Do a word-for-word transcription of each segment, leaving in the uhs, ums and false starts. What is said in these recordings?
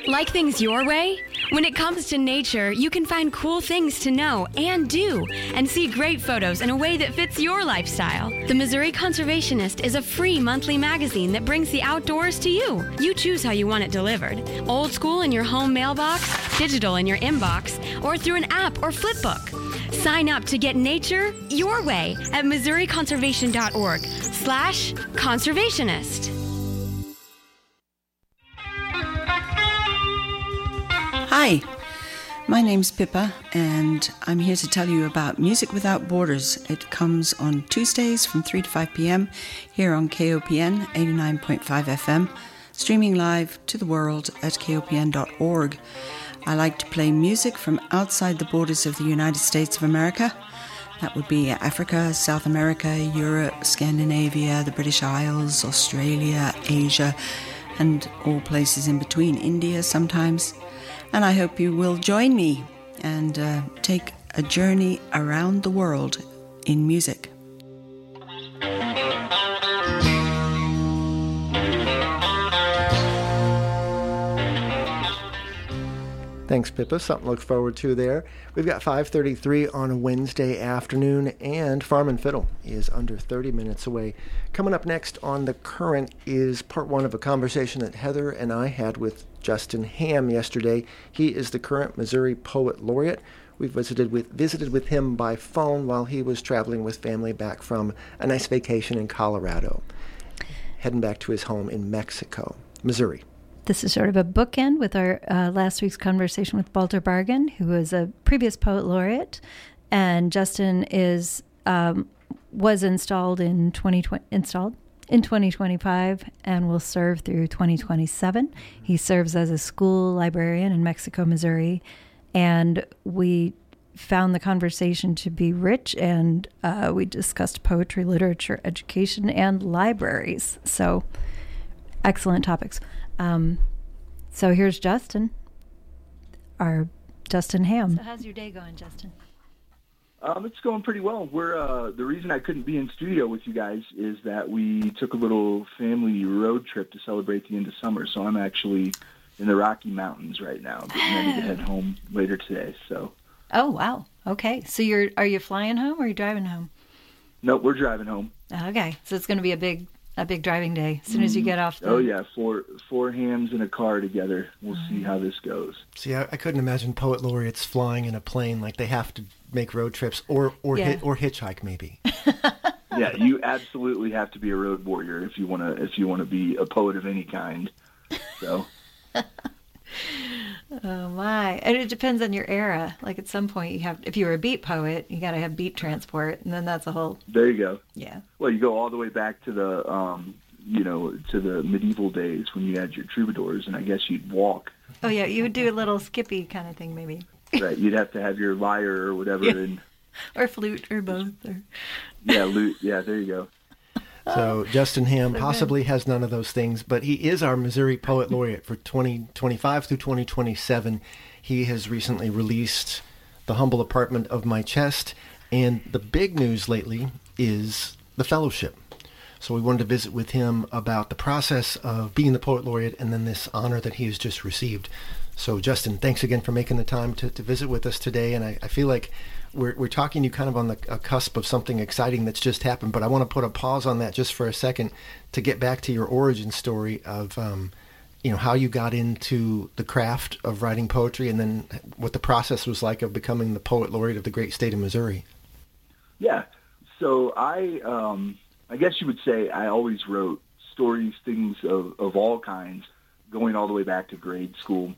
Like things your way? When it comes to nature, you can find cool things to know and do, and see great photos in a way that fits your lifestyle. The Missouri Conservationist is a free monthly magazine that brings the outdoors to you. You choose how you want it delivered. Old school in your home mailbox, digital in your inbox, or through an app or flipbook. Sign up to get nature your way at missouri conservation dot org slash conservationist. Hi, my name's Pippa, and I'm here to tell you about Music Without Borders. It comes on Tuesdays from three to five p.m. here on K O P N eighty-nine point five F M, streaming live to the world at K O P N dot org. I like to play music from outside the borders of the United States of America. That would be Africa, South America, Europe, Scandinavia, the British Isles, Australia, Asia, and all places in between, India sometimes. And I hope you will join me and uh, take a journey around the world in music. Thanks, Pippa. Something to look forward to there. We've got five thirty-three on a Wednesday afternoon, and Farm and Fiddle is under thirty minutes away. Coming up next on The Current is part one of a conversation that Heather and I had with Justin Ham yesterday. He is the current Missouri Poet Laureate. We visited with visited with him by phone while he was traveling with family back from a nice vacation in Colorado, heading back to his home in Mexico, Missouri. This is sort of a bookend with our uh, last week's conversation with Walter Bargan, who was a previous poet laureate, and Justin is um, was installed in twenty twenty installed in twenty twenty-five and will serve through twenty twenty-seven. He serves as a school librarian in Mexico, Missouri, and we found the conversation to be rich, and uh, we discussed poetry, literature, education, and libraries. So, excellent topics. Um, so here's Justin, our Justin Ham. So how's your day going, Justin? Um, it's going pretty well. We're uh, the reason I couldn't be in studio with you guys is that we took a little family road trip to celebrate the end of summer. So I'm actually in the Rocky Mountains right now, getting ready to head home later today. So. Oh wow. Okay. So you're are you flying home or are you driving home? Nope, we're driving home. Okay. So it's going to be a big. A big driving day as soon as you get off the... Oh, yeah, four four hams in a car together. We'll mm-hmm. see how this goes. See, I, I couldn't imagine poet laureates flying in a plane. Like, they have to make road trips or or, yeah. hit, or hitchhike, maybe. Yeah, you absolutely have to be a road warrior if you want to if you want to be a poet of any kind. So... Oh my. And it depends on your era. Like at some point you have, if you were a beat poet, you got to have beat transport, and then that's a whole... There you go. Yeah. Well, you go all the way back to the, um, you know, to the medieval days when you had your troubadours, and I guess you'd walk. Oh yeah, you would do a little skippy kind of thing maybe. Right, you'd have to have your lyre or whatever. Yeah. And or flute or both. Or... Yeah, lute. Yeah, there you go. So Justin Ham so possibly good. has none of those things, but he is our Missouri Poet Laureate for twenty twenty-five through twenty twenty-seven. He has recently released The Humble Apartment of My Chest, and the big news lately is the fellowship. So we wanted to visit with him about the process of being the Poet Laureate and then this honor that he has just received. So Justin, thanks again for making the time to, to visit with us today, and I, I feel like We're we're talking to you kind of on the a cusp of something exciting that's just happened, but I want to put a pause on that just for a second to get back to your origin story of, um, you know, how you got into the craft of writing poetry, and then what the process was like of becoming the Poet Laureate of the great state of Missouri. Yeah, so I um, I guess you would say I always wrote stories, things of, of all kinds, going all the way back to grade school,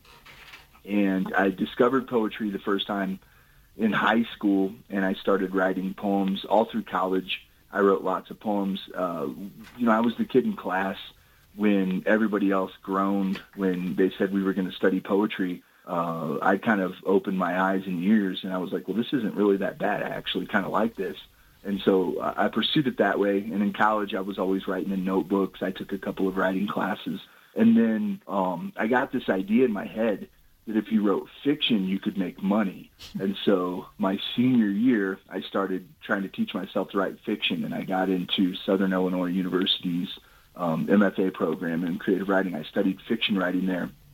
and I discovered poetry the first time in high school, and I started writing poems all through college. I wrote lots of poems. Uh, you know, I was the kid in class when everybody else groaned when they said we were going to study poetry. Uh, I kind of opened my eyes and ears, and I was like, well, this isn't really that bad. I actually kind of like this. And so uh, I pursued it that way. And in college, I was always writing in notebooks. I took a couple of writing classes. And then um, I got this idea in my head that if you wrote fiction, you could make money. And so my senior year, I started trying to teach myself to write fiction, and I got into Southern Illinois University's um, M F A program in creative writing. I studied fiction writing there.